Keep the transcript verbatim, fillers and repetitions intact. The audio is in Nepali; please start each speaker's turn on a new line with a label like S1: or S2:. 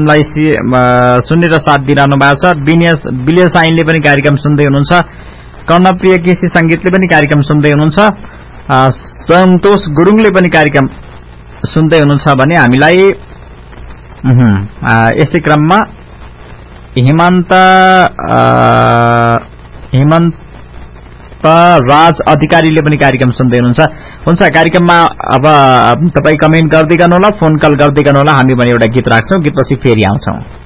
S1: कार्यक्रमलाई सुनेर साथ दिइरहनु भएको छ। विनेश विलेश आइनले पनि कार्यक्रम सुन्दै हुनुहुन्छ। कर्णप्रिय केसी संगीतले पनि कार्यक्रम सुन्दै हुनुहुन्छ। सन्तोष गुरुङले पनि कार्यक्रम सुन्दै हुनुहुन्छ भने हामीलाई यसै क्रममा हेमन्त हेमन्त राज अधिकारीले पनि कार्यक्रम सुन्दै हुनुहुन्छ। हुन्छ, कार्यक्रममा अब तपाई कमेन्ट गर्दै गर्नुहोला, फोन कल गर्दै गर्नुहोला। हामी पनि एउटा गीत राख्छौं, गीतपछि फेरि आउँछौं।